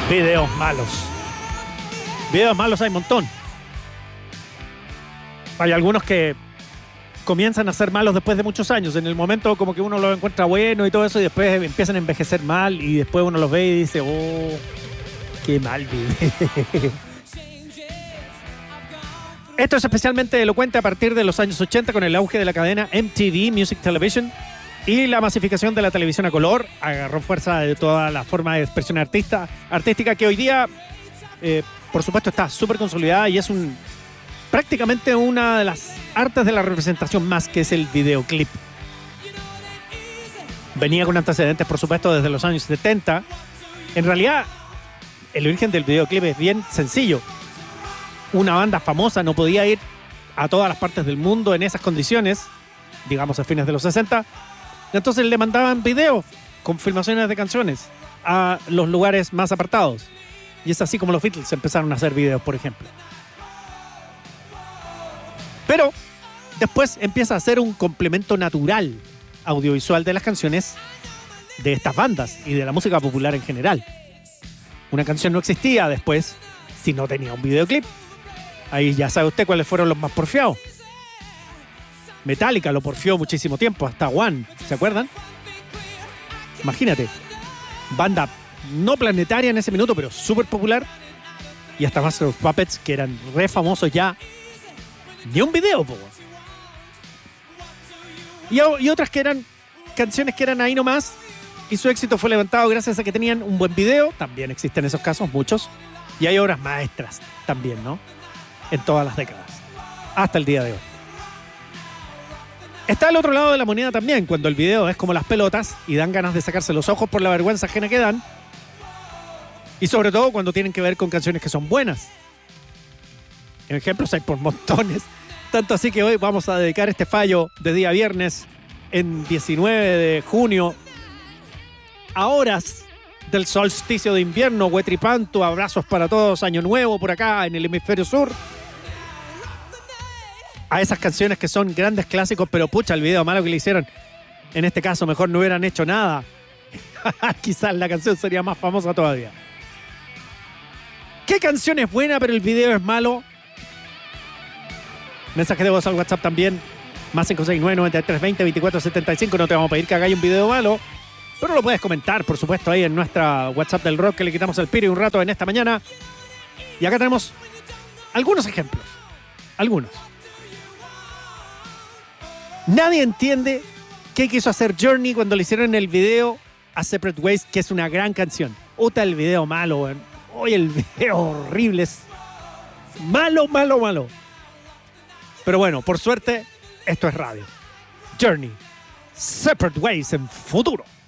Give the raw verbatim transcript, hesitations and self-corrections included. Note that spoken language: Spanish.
Videos malos. Videos malos hay un montón. Hay algunos que comienzan a ser malos después de muchos años. En el momento como que uno los encuentra bueno y todo eso, y después empiezan a envejecer mal, y después uno los ve y dice, oh, qué mal video. Esto es especialmente elocuente a partir de los años ochenta, con el auge de la cadena M T V Music Television y la masificación de la televisión a color. Agarró fuerza de toda la forma de expresión artista, artística que hoy día, eh, por supuesto, está súper consolidada y es un prácticamente una de las artes de la representación más, que es el videoclip. Venía con antecedentes, por supuesto, desde los años setenta. En realidad, el origen del videoclip es bien sencillo. Una banda famosa no podía ir a todas las partes del mundo en esas condiciones, digamos a fines de los sesenta. Entonces le mandaban videos con filmaciones de canciones a los lugares más apartados. Y es así como los Beatles empezaron a hacer videos, por ejemplo. Pero después empieza a ser un complemento natural audiovisual de las canciones de estas bandas y de la música popular en general. Una canción no existía después si no tenía un videoclip. Ahí ya sabe usted cuáles fueron los más porfiados. Metallica lo porfió muchísimo tiempo, hasta One, ¿se acuerdan? Imagínate, banda no planetaria en ese minuto, pero súper popular. Y hasta Master of Puppets, que eran re famosos ya. Ni un video, po. Y, y otras que eran canciones que eran ahí nomás, y su éxito fue levantado gracias a que tenían un buen video. También existen esos casos, muchos. Y hay obras maestras también, ¿no? En todas las décadas, hasta el día de hoy. Está al otro lado de la moneda también, cuando el video es como las pelotas y dan ganas de sacarse los ojos por la vergüenza ajena que dan. Y sobre todo cuando tienen que ver con canciones que son buenas. Ejemplos hay por montones. Tanto así que hoy vamos a dedicar este fallo de día viernes, en diecinueve de junio, a horas del solsticio de invierno, Huetripantu, abrazos para todos, año nuevo por acá en el hemisferio sur. A esas canciones que son grandes clásicos, pero pucha, el video malo que le hicieron. En este caso, mejor no hubieran hecho nada. Quizás la canción sería más famosa todavía. ¿Qué canción es buena, pero el video es malo? Mensaje de voz al WhatsApp también. Más cinco seis nueve, nueve tres dos cero, veinticuatro setenta y cinco. No te vamos a pedir que hagáis un video malo, pero lo puedes comentar, por supuesto, ahí en nuestra WhatsApp del rock, que le quitamos el piri un rato en esta mañana. Y acá tenemos algunos ejemplos. Algunos. Nadie entiende qué quiso hacer Journey cuando le hicieron el video a Separate Ways, que es una gran canción. Uta, el video malo, weón. Hoy el video horrible. Es malo, malo, malo. Pero bueno, por suerte, esto es radio. Journey, Separate Ways en futuro.